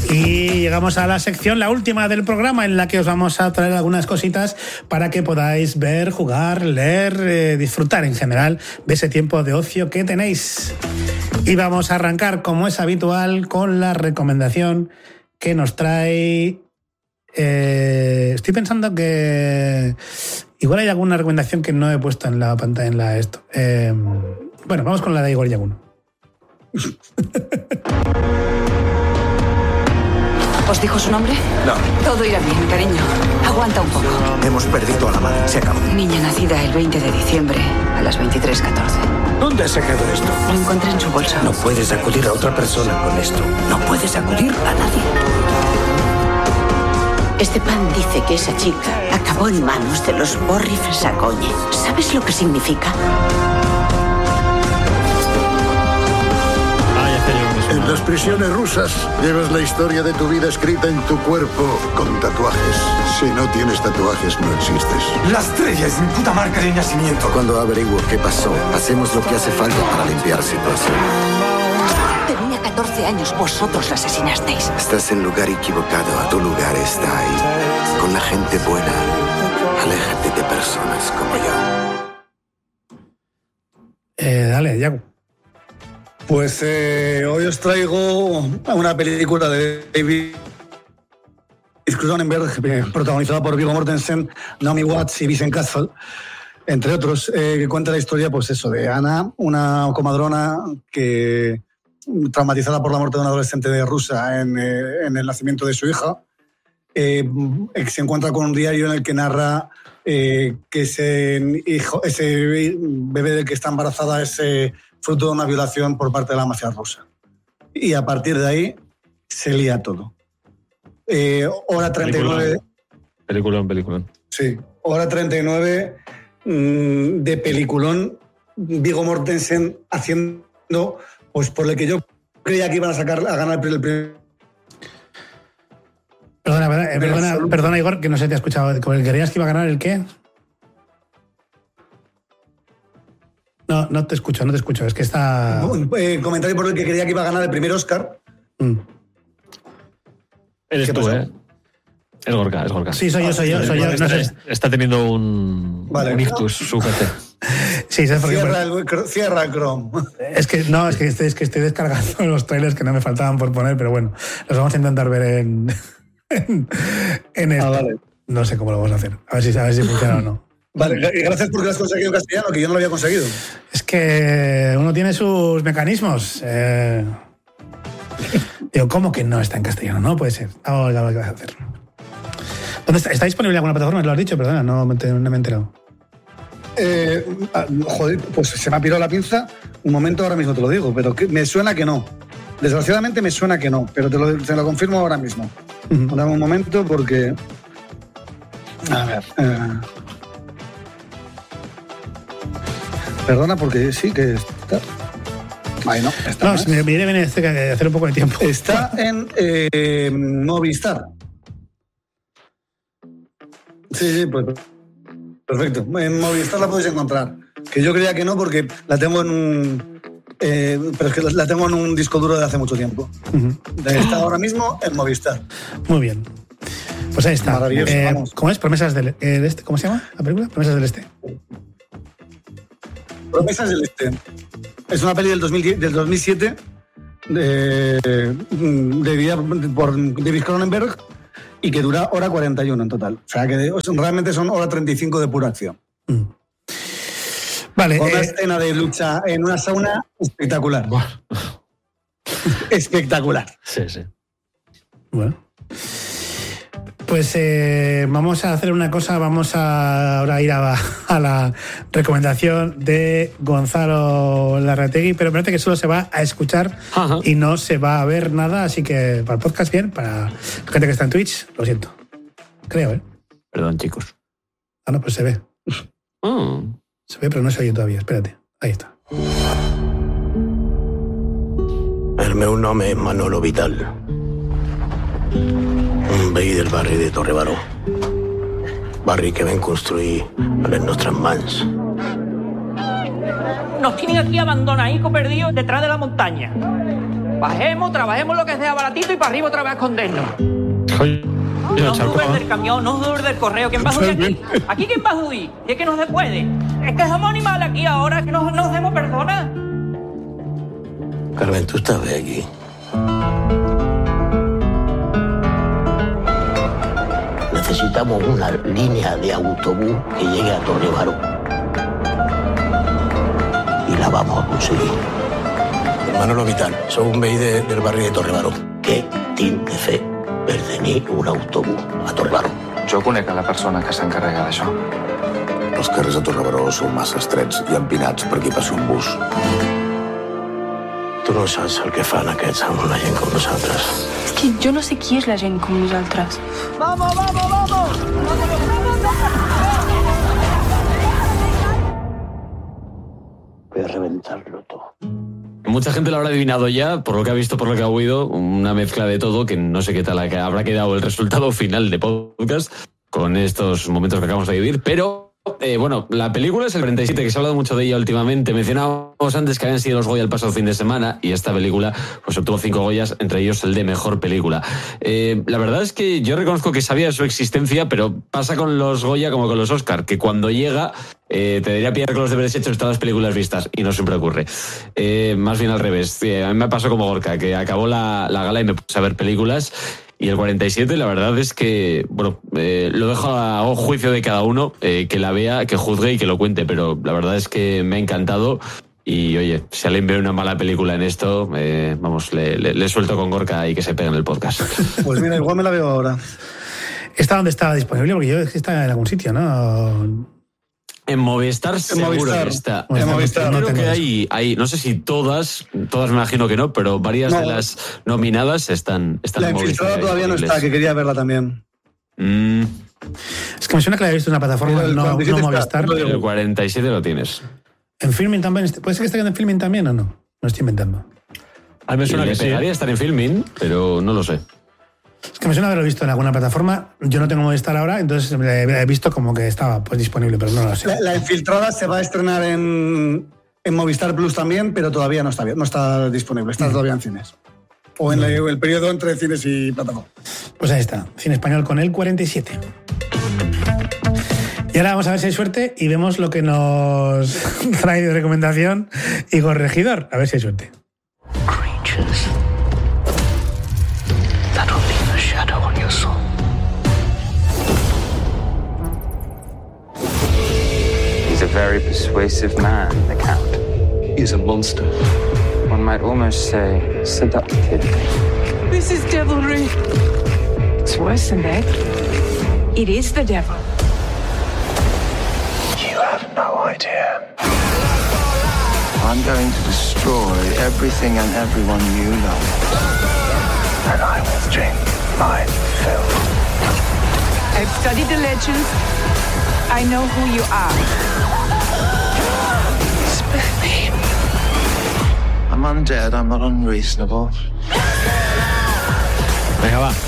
Y llegamos a la sección, la última del programa, en la que os vamos a traer algunas cositas para que podáis ver, jugar, leer, disfrutar en general de ese tiempo de ocio que tenéis. Y vamos a arrancar, como es habitual, con la recomendación que nos trae... estoy pensando que igual hay alguna recomendación que no he puesto en la pantalla, en la esto. Bueno, vamos con la de Igor Yaguno. ¿Os dijo su nombre? No. Todo irá bien, cariño. Aguanta un poco. Hemos perdido a la madre. Se acabó. Niña nacida el 20 de diciembre a las 23:14. ¿Dónde se quedó esto? Lo encontré en su bolsa. No puedes acudir a otra persona con esto. No puedes acudir a nadie. Esteban dice que esa chica acabó en manos de los Borri Fresacoñe. ¿Sabes lo que significa? En las prisiones rusas llevas la historia de tu vida escrita en tu cuerpo con tatuajes. Si no tienes tatuajes, no existes. La estrella es mi puta marca de nacimiento. Cuando averiguo qué pasó, hacemos lo que hace falta para limpiar situación. Tenía 14 años, vosotros la asesinasteis. Estás en el lugar equivocado. Tu lugar está ahí. Con la gente buena. Aléjate de personas como yo. Dale, Yago. Pues hoy os traigo una película de David Cronenberg, protagonizada por Viggo Mortensen, Naomi Watts y Vincent Cassel, entre otros, que cuenta la historia, pues eso, de Ana, una comadrona que, traumatizada por la muerte de una adolescente rusa en el nacimiento de su hija, se encuentra con un diario en el que narra que ese bebé del que está embarazada es fruto de una violación por parte de la mafia rusa. Y a partir de ahí se lía todo. Hora 39... Peliculón. Sí, hora 39 de peliculón. Viggo Mortensen haciendo, pues por lo que yo creía que iban a ganar el primer... Perdona, Igor, que no se te ha escuchado. ¿Creías que iba a ganar el qué? No te escucho. Es que está... comentario por el que creía que iba a ganar el primer Oscar. Eres tú, ¿eh? Es Gorka. Sí, soy yo. No sé. Está teniendo un ictus, su gente. Sí, ¿sabes por qué? Cierra el Chrome. Es que estoy descargando los trailers que no me faltaban por poner, pero bueno, los vamos a intentar ver en esto. Vale. No sé cómo lo vamos a hacer. A ver si funciona o no. Vale, gracias porque lo has conseguido en castellano, que yo no lo había conseguido. Es que uno tiene sus mecanismos. Digo, ¿cómo que no está en castellano? No puede ser. Ahora lo que vas a hacer. ¿Dónde está? ¿Está disponible en alguna plataforma? ¿Lo has dicho? Perdona, no me he enterado. Joder, pues se me ha pirado la pinza. Un momento, ahora mismo te lo digo, pero me suena que no. Desgraciadamente me suena que no, pero te lo confirmo ahora mismo. Dame un momento porque... A ver... Perdona, porque sí que está... Ahí no, está. No, me viene bien hacer un poco de tiempo. Está en Movistar. Sí, pues perfecto. En Movistar la podéis encontrar. Que yo creía que no, porque la tengo en un... pero es que la tengo en un disco duro de hace mucho tiempo. Está ahora mismo en Movistar. Muy bien. Pues ahí está. Maravilloso, vamos. ¿Cómo es? Promesas del Este. ¿Cómo se llama la película? Promesas del Este. Promesas del Este. Es una peli del 2007 dirigida por David Cronenberg y que dura hora 41 en total. O sea que realmente son hora 35 de pura acción. Vale. Con una escena de lucha en una sauna espectacular. Espectacular. Sí. Bueno. Pues vamos a hacer una cosa, vamos a ahora ir a la recomendación de Gonzalo Larrategui, pero parece que solo se va a escuchar y no se va a ver nada, así que para el podcast bien, para la gente que está en Twitch, lo siento. Creo, ¿eh? Perdón, chicos. No, pues se ve. Se ve, pero no se oye todavía, espérate. Ahí está. El meu nom és Manolo Vital. Un veí del barri de Torrebaró. Barri que vam construir a les nostres mans. Nos tienen aquí abandonaditos, perdidos detrás de la montaña. Bajemos, trabajemos lo que sea baratito y para arriba otra vez a escondernos. No subes del camión, no subes del correo. ¿Quién va a subir aquí? ¿Aquí quién va a subir? Si es que no se puede. Es que somos animales aquí ahora, es que no hacemos personas. Carmen, tú estás bien aquí. Necesitamos una línea de autobús que llegue a Torrebaró. Y la vamos a conseguir. Manolo Vital, soy un veí del barrio de Torrebaró. Què tinc de fer per tenir un autobús a Torrebaró? Jo conec a la persona que s'encarrega d'això. Els carrers a Torrebaró són massa estrets i empinats per aquí passi un bus. Tu no saps el que fan aquests amb una gent com nosaltres. És que jo no sé qui és la gent com nosaltres. ¡Vamos, vamos, vamos! Voy a reventarlo todo. Mucha gente lo habrá adivinado ya, por lo que ha visto, por lo que ha oído, una mezcla de todo, que no sé qué tal habrá quedado el resultado final de podcast con estos momentos que acabamos de vivir, pero bueno, la película es el 47, que se ha hablado mucho de ella últimamente. Mencionábamos antes que habían sido los Goya el pasado fin de semana y esta película pues obtuvo 5 Goyas, entre ellos el de Mejor Película. La verdad es que yo reconozco que sabía de su existencia, pero pasa con los Goya como con los Oscar, que cuando llega te debería pillar con los deberes hechos todas las películas vistas, y no siempre ocurre. Más bien al revés. A mí me pasó como Gorka, que acabó la gala y me puse a ver películas. Y el 47, la verdad es que, bueno, lo dejo a juicio de cada uno, que la vea, que juzgue y que lo cuente, pero la verdad es que me ha encantado. Y oye, si alguien ve una mala película en esto, vamos, le suelto con Gorka y que se pegue en el podcast. Pues mira, igual me la veo ahora. ¿Está donde estaba disponible? Porque yo es que está en algún sitio, ¿no? En Movistar seguro que está. En Movistar. Creo que hay, no sé si todas me imagino que no, pero varias de las nominadas están la en Movistar. Infiltrada todavía no está, que quería verla también. Es que me suena que la he visto en una plataforma, no Movistar. El 47 lo tienes. ¿En Filmin también? ¿Puede ser que esté en Filmin también o no? No estoy inventando. A mí me suena que pegaría estar en Filmin, pero no lo sé. Es que me suena haberlo visto en alguna plataforma. Yo no tengo Movistar ahora, entonces he visto como que estaba pues disponible, pero no lo sé. La Infiltrada se va a estrenar en Movistar Plus también, pero todavía no está disponible. Está todavía en cines. O en el periodo entre cines y plataforma. Pues ahí está, Cine Español con el 47. Y ahora vamos a ver si hay suerte y vemos lo que nos trae de recomendación Igor Regidor. A ver si hay suerte. Creatures that will leave a shadow on your soul. He's a very persuasive man, the Count. He's a monster. One might almost say seductive. This is devilry. It's worse than that. It is the devil. You have no idea. I'm going to destroy everything and everyone you love. And I will drink my fill. I've studied the legends. I know who you are. Spare me. I'm undead, I'm not unreasonable. Venga, va.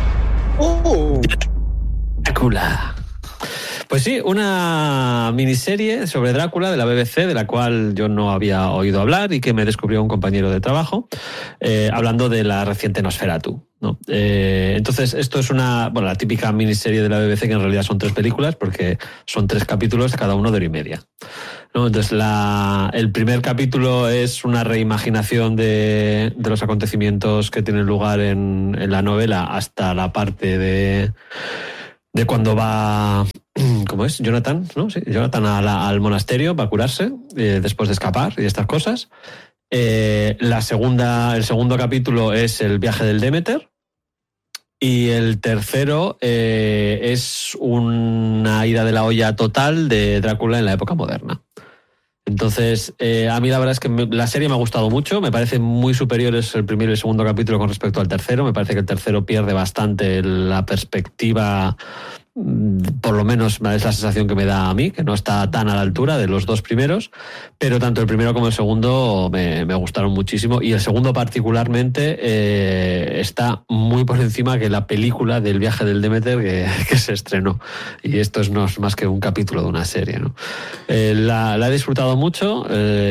Drácula. Pues sí, una miniserie sobre Drácula de la BBC, de la cual yo no había oído hablar y que me descubrió un compañero de trabajo, hablando de la reciente Nosferatu, ¿no? Entonces, esto es la típica miniserie de la BBC, que en realidad son 3 películas, porque son 3 capítulos, cada uno de hora y media, ¿no? Entonces, el primer capítulo es una reimaginación de los acontecimientos que tienen lugar en la novela, hasta la parte de cuando va, ¿cómo es? Jonathan, ¿no? Sí, Jonathan al monasterio para curarse, después de escapar y estas cosas. El segundo capítulo es el viaje del Demeter. Y el tercero es una ida de la olla total de Drácula en la época moderna. Entonces, a mí la verdad es que la serie me ha gustado mucho. Me parece muy superiores el primero y el segundo capítulo con respecto al tercero. Me parece que el tercero pierde bastante la perspectiva, por lo menos es la sensación que me da a mí, que no está tan a la altura de los 2 primeros, pero tanto el primero como el segundo me gustaron muchísimo, y el segundo particularmente está muy por encima que la película del viaje del Demeter que se estrenó, y esto no es más que un capítulo de una serie, ¿no? La he disfrutado mucho.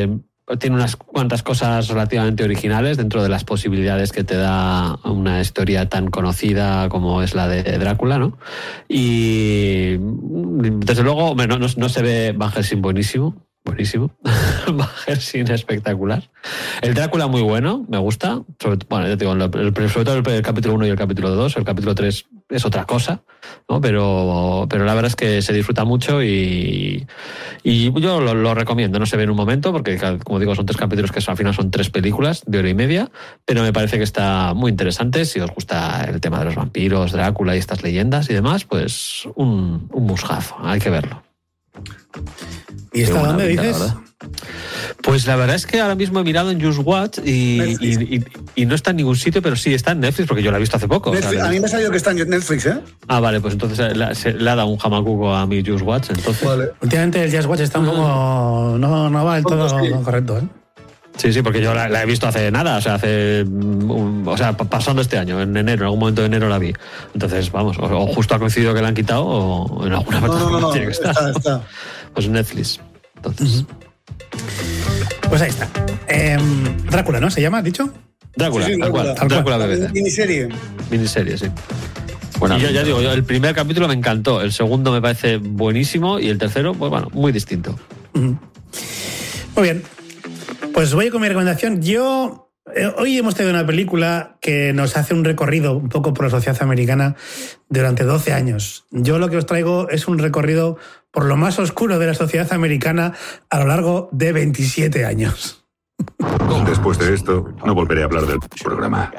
tiene unas cuantas cosas relativamente originales dentro de las posibilidades que te da una historia tan conocida como es la de Drácula, ¿no? Y desde luego, no se ve Van Helsing buenísimo. Van Helsing espectacular. El Drácula muy bueno, me gusta. Sobre todo el capítulo 1 y el capítulo 2. El capítulo 3 es otra cosa, ¿no? Pero la verdad es que se disfruta mucho y yo lo recomiendo. No se ve en un momento porque, como digo, son 3 capítulos que al final son 3 películas de 1h30, pero me parece que está muy interesante. Si os gusta el tema de los vampiros, Drácula y estas leyendas y demás, pues un must-have, hay que verlo. ¿Y esta dónde dices? Pues la verdad es que ahora mismo he mirado en Just Watch y no está en ningún sitio, pero sí está en Netflix porque yo la he visto hace poco. Netflix, o sea, a mí me ha salido que está en Netflix, ¿eh? Ah, vale, pues entonces le ha dado un jamacuco a mi Just Watch. Entonces. Vale. Últimamente el Just Watch está un poco... No va del todo correcto, ¿eh? Sí, porque yo la he visto hace nada, o sea, pasando este año, en enero, en algún momento de enero la vi. Entonces, vamos, o justo ha coincidido que la han quitado o en alguna plataforma tiene que estar. Está. Pues Netflix. Entonces. Pues ahí está. Drácula, ¿no? ¿Se llama, dicho? Drácula, sí, Drácula BBC. Miniserie, sí. Bueno, y ya digo, el primer capítulo me encantó, el segundo me parece buenísimo y el tercero, pues bueno, muy distinto. Muy bien. Pues voy con mi recomendación. Hoy hemos tenido una película que nos hace un recorrido un poco por la sociedad americana durante 12 años. Yo lo que os traigo es un recorrido por lo más oscuro de la sociedad americana a lo largo de 27 años. Después de esto, no volveré a hablar del programa.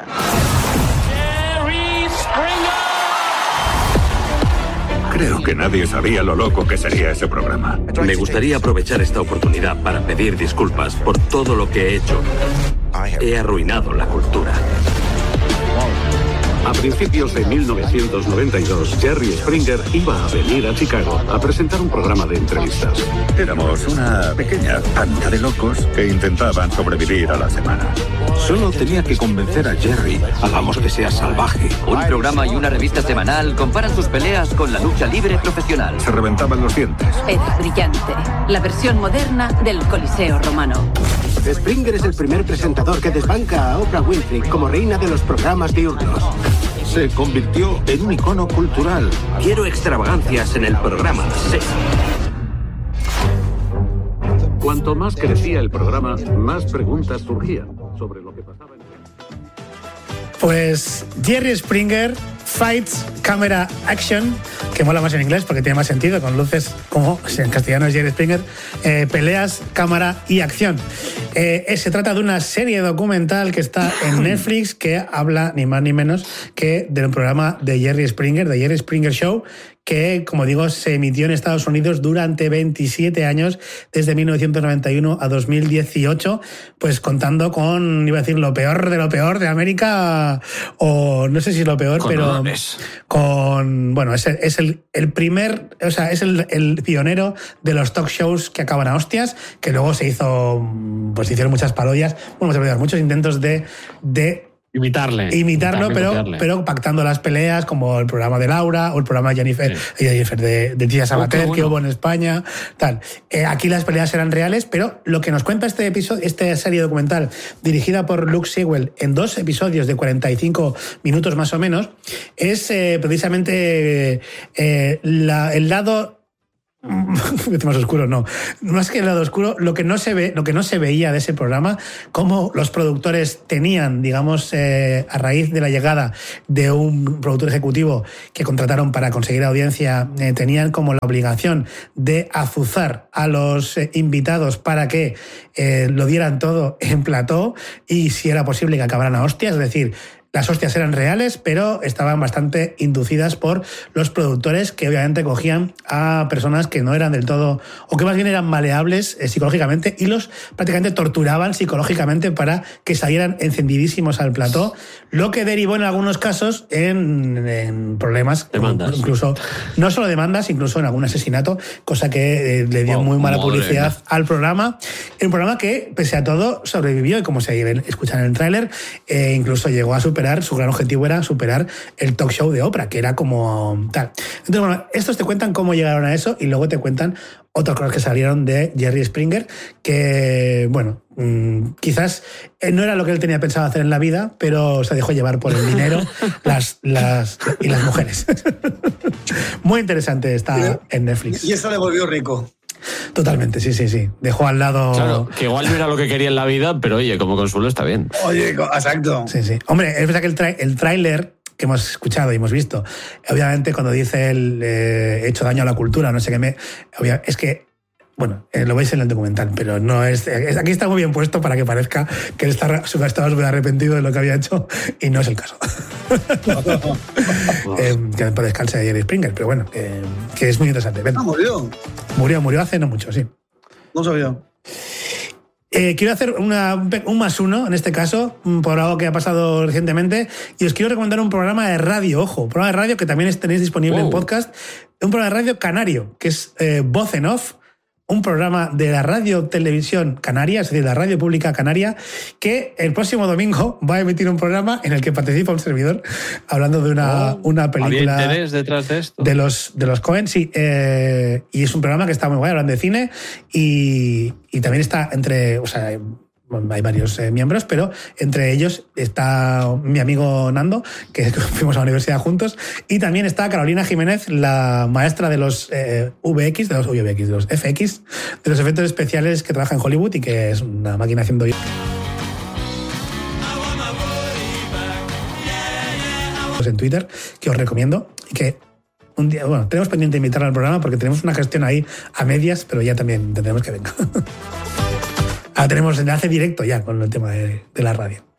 Creo que nadie sabía lo loco que sería ese programa. Me gustaría aprovechar esta oportunidad para pedir disculpas por todo lo que he hecho. He arruinado la cultura. A principios de 1992, Jerry Springer iba a venir a Chicago a presentar un programa de entrevistas. Éramos una pequeña banda de locos que intentaban sobrevivir a la semana. Solo tenía que convencer a Jerry. Hagamos que sea salvaje. Un programa y una revista semanal comparan sus peleas con la lucha libre profesional. Se reventaban los dientes. Era brillante. La versión moderna del Coliseo romano. Springer es el primer presentador que desbanca a Oprah Winfrey como reina de los programas diurnos. Se convirtió en un icono cultural. Quiero extravagancias en el programa, sí. Cuanto más crecía el programa, más preguntas surgían sobre lo que pasaba en... Pues Jerry Springer Fights Camera Action, que mola más en inglés porque tiene más sentido, con luces como en castellano es Jerry Springer, peleas, cámara y acción. Se trata de una serie documental que está en Netflix que habla ni más ni menos que del programa de Jerry Springer, de Jerry Springer Show, que, como digo, se emitió en Estados Unidos durante 27 años, desde 1991 a 2018, pues contando con, iba a decir, lo peor de América, o no sé si es lo peor, pero bueno, es el primer, o sea, es el pionero de los talk shows que acaban a hostias, que luego se hicieron muchas parodias, muchos intentos de imitarlo, pero pactando las peleas, como el programa de Laura o el programa de Jennifer de Tía Sabater, que hubo en España, tal. Aquí las peleas eran reales, pero lo que nos cuenta esta serie documental, dirigida por Luke Sewell, en 2 episodios de 45 minutos más o menos, es precisamente el lado más oscuro, no. Más que el lado oscuro, lo que no se veía de ese programa, cómo los productores tenían, digamos, a raíz de la llegada de un productor ejecutivo que contrataron para conseguir audiencia, tenían como la obligación de azuzar a los invitados para que lo dieran todo en plató y, si era posible, que acabaran a hostias, es decir, las hostias eran reales, pero estaban bastante inducidas por los productores, que obviamente cogían a personas que no eran del todo, o que más bien eran maleables psicológicamente, y los prácticamente torturaban psicológicamente para que salieran encendidísimos al plató, lo que derivó en algunos casos en problemas, demandas, incluso no solo demandas, incluso en algún asesinato, cosa que le dio muy mala publicidad al programa. Un programa que, pese a todo, sobrevivió, y como se escucha en el tráiler, incluso llegó a superar superar, su gran objetivo era superar el talk show de Oprah, que era como tal. Entonces, bueno, estos te cuentan cómo llegaron a eso y luego te cuentan otras cosas que salieron de Jerry Springer, que, bueno, quizás no era lo que él tenía pensado hacer en la vida, pero se dejó llevar por el dinero y las mujeres. Muy interesante, está en Netflix. Y eso le volvió rico. Totalmente, sí. Dejó al lado... Claro, que igual no era lo que quería en la vida, pero oye, como consuelo está bien. Oye, exacto. Sí. Hombre, es verdad que el tráiler que hemos escuchado y hemos visto, obviamente cuando dice el he hecho daño a la cultura, no sé qué es que, bueno, lo veis en el documental, pero no es... Aquí está muy bien puesto para que parezca que él estaba súper arrepentido de lo que había hecho y no es el caso. Que después descanse de Jerry Springer, pero bueno, que es muy interesante. Murió. Murió hace no mucho, sí. No sabía. Quiero hacer un +1 en este caso, por algo que ha pasado recientemente, y os quiero recomendar un programa de radio, ojo, un programa de radio que también tenéis disponible en podcast, un programa de radio canario, que es Voz en Off, un programa de la radio televisión canaria, es decir, la radio pública canaria, que el próximo domingo va a emitir un programa en el que participa un servidor hablando de una película. ¿Había interés detrás de esto? De los Coen, sí. Y es un programa que está muy guay, hablando de cine y también está entre... O sea, hay varios miembros, pero entre ellos está mi amigo Nando, que fuimos a la universidad juntos, y también está Carolina Jiménez, la maestra de los de los FX, de los efectos especiales, que trabaja en Hollywood y que es una máquina haciendo... en Twitter, que os recomiendo y que un día, bueno, tenemos pendiente de invitarla al programa porque tenemos una gestión ahí a medias, pero ya también tendremos que venga. Ahora tenemos enlace directo ya con el tema de la radio.